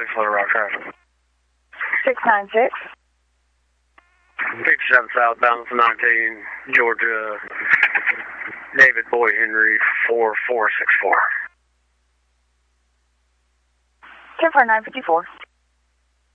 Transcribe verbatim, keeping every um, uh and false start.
six, Little Rock traffic. six nine six. fifty-seven southbound, nineteen, Georgia, David Boy Henry, four four six four. ten four nine fifty four.